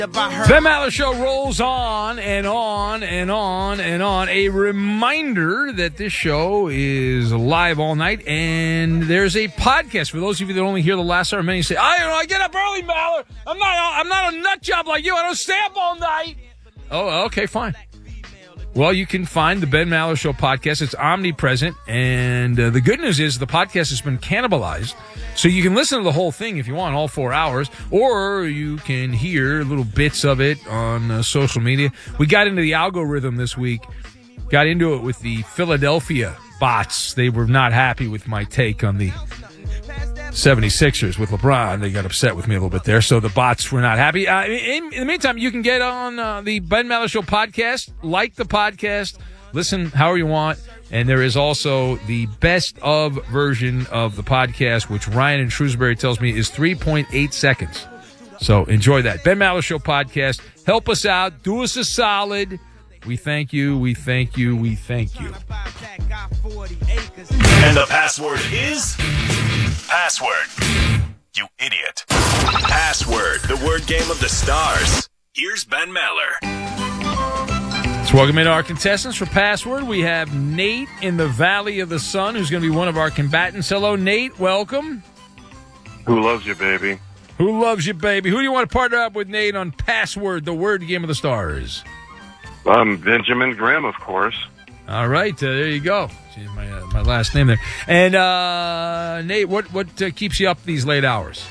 Ben Maller Show rolls on and on and on and on. A reminder that this show is live all night, and there's a podcast. For those of you that only hear the last hour, many say, I get up early, Maller. I'm not a nut job like you. I don't stay up all night. Oh, okay, fine. Well, you can find the Ben Maller Show podcast. It's omnipresent, and the good news is the podcast has been cannibalized, so you can listen to the whole thing if you want, all 4 hours, or you can hear little bits of it on social media. We got into the algorithm this week, got into it with the Philadelphia bots. They were not happy with my take on the 76ers with LeBron. They got upset with me a little bit there, so the bots were not happy. In the meantime, you can get on the Ben Maller Show podcast, like the podcast, listen however you want, and there is also the best of version of the podcast, which Ryan in Shrewsbury tells me is 3.8 seconds. So enjoy that. Ben Maller Show podcast. Help us out. Do us a solid. We thank you. We thank you. We thank you. And the password is... Password. You idiot. Password, the word game of the stars. Here's Ben Maller. Let's welcome in our contestants for Password. We have Nate in the Valley of the Sun, who's going to be one of our combatants. Hello, Nate. Welcome. Who loves you, baby? Who loves you, baby? Who do you want to partner up with, Nate, on Password, the word game of the stars? Benjamin Grimm, of course. All right, there you go. See, my last name there. And Nate, what keeps you up these late hours?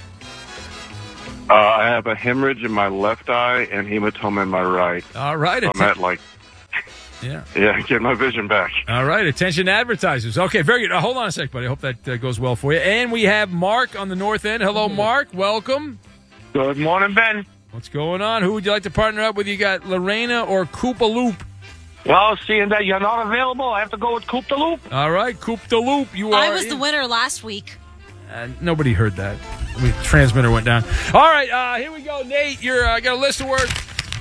I have a hemorrhage in my left eye and hematoma in my right. All right. So I'm at get my vision back. All right, attention advertisers. Okay, very good. Hold on a sec, buddy. I hope that goes well for you. And we have Mark on the north end. Hello, Mark. Welcome. Good morning, Ben. What's going on? Who would you like to partner up with? You got Lorena or Koopa Loop? Well, seeing that you're not available, I have to go with Coop the Loop. All right, Coop the Loop. I was the winner last week. Nobody heard that. The transmitter went down. All right, here we go, Nate. I got a list of words.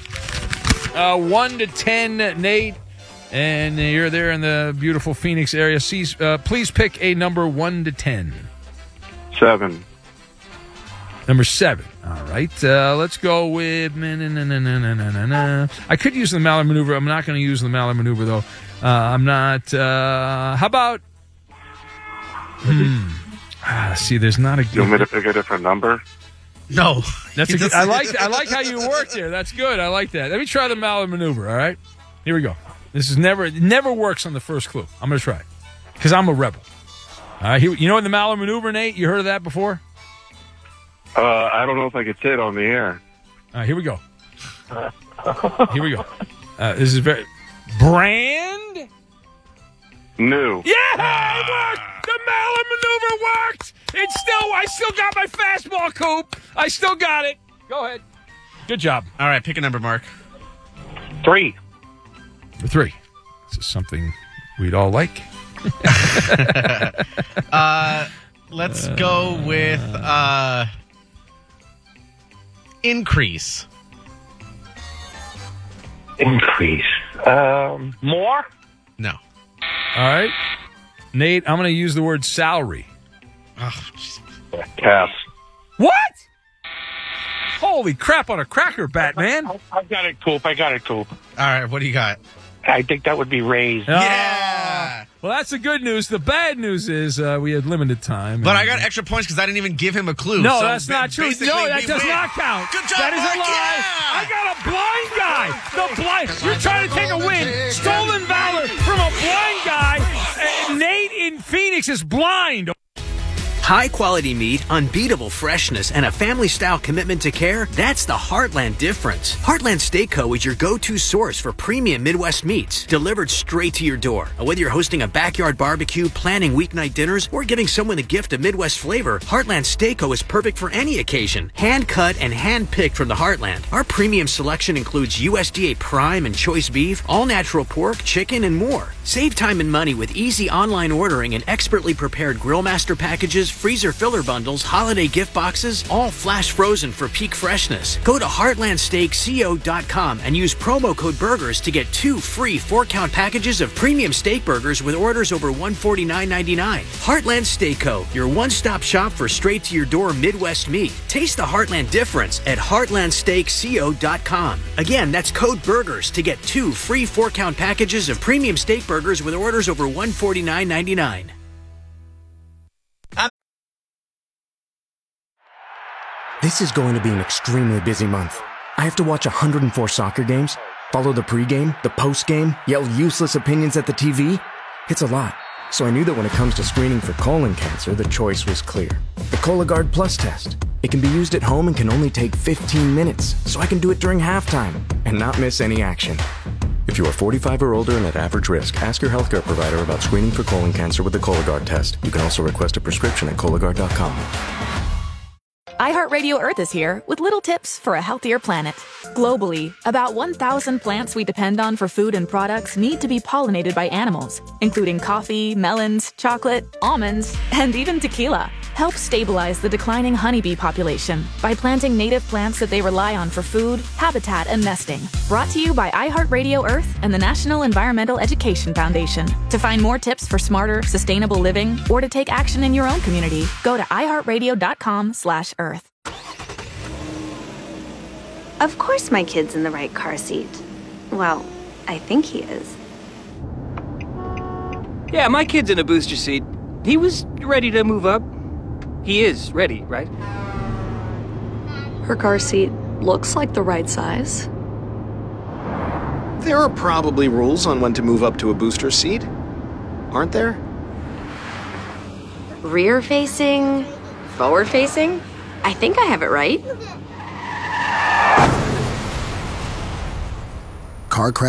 1 to 10, Nate, and you're there in the beautiful Phoenix area. Please pick a number 1 to 10. 7. Number 7. All right. Let's go with... I could use the Maller maneuver. I'm not going to use the Maller maneuver, though. I'm not... how about... see, there's not a good... You want me to pick a different number? No. That's a good... I like how you worked there. That's good. I like that. Let me try the Maller maneuver, all right? Here we go. This is it never works on the first clue. I'm going to try it. Because I'm a rebel. All right. You know the Maller maneuver, Nate? You heard of that before? I don't know if I could say it on the air. Here we go. Here we go. This is very... Brand new. Yeah, it worked. The Maller maneuver worked. I still got my fastball, Coop. I still got it. Go ahead. Good job. All right, pick a number, Mark. 3. Number 3. This is something we'd all like. Let's go with increase. Increase. More? No. All right. Nate, I'm going to use the word salary. Oh, Pass. What? Holy crap on a cracker, Batman. I got it, Coop. All right, what do you got? I think that would be raised. Yeah. Well, that's the good news. The bad news is we had limited time. But I got extra points because I didn't even give him a clue. No, so that's not true. No, that does not count. Good job, that is Mark. a lie. Yeah. I got a blind guy. You're trying to take a win. Stolen valor from a blind guy. Nate in Phoenix is blind. High-quality meat, unbeatable freshness, and a family-style commitment to care, that's the Heartland difference. Heartland Steak Co. is your go-to source for premium Midwest meats, delivered straight to your door. And whether you're hosting a backyard barbecue, planning weeknight dinners, or giving someone a gift of Midwest flavor, Heartland Steak Co. is perfect for any occasion. Hand-cut and hand-picked from the Heartland. Our premium selection includes USDA prime and choice beef, all-natural pork, chicken, and more. Save time and money with easy online ordering and expertly prepared Grill Master packages freezer filler bundles, holiday gift boxes, all flash frozen for peak freshness. Go to heartlandsteakco.com and use promo code BURGERS to get 2 free 4-count packages of premium steak burgers with orders over $149.99. Heartland Steak Co., your one-stop shop for straight-to-your-door Midwest meat. Taste the Heartland difference at heartlandsteakco.com. Again, that's code BURGERS to get 2 free 4-count packages of premium steak burgers with orders over $149.99. This is going to be an extremely busy month. I have to watch 104 soccer games, follow the pregame, the postgame, yell useless opinions at the TV. It's a lot. So I knew that when it comes to screening for colon cancer, the choice was clear. The Cologuard Plus test. It can be used at home and can only take 15 minutes, so I can do it during halftime and not miss any action. If you are 45 or older and at average risk, ask your healthcare provider about screening for colon cancer with the Cologuard test. You can also request a prescription at Cologuard.com. iHeartRadio Earth is here with little tips for a healthier planet. Globally, about 1,000 plants we depend on for food and products need to be pollinated by animals, including coffee, melons, chocolate, almonds, and even tequila. Help stabilize the declining honeybee population by planting native plants that they rely on for food, habitat, and nesting. Brought to you by iHeartRadio Earth and the National Environmental Education Foundation. To find more tips for smarter, sustainable living, or to take action in your own community, go to iHeartRadio.com/Earth. Of course my kid's in the right car seat. Well, I think he is. Yeah, my kid's in a booster seat. He was ready to move up. He is ready, right? Her car seat looks like the right size. There are probably rules on when to move up to a booster seat, aren't there? Rear facing, forward facing? I think I have it right. Car crash.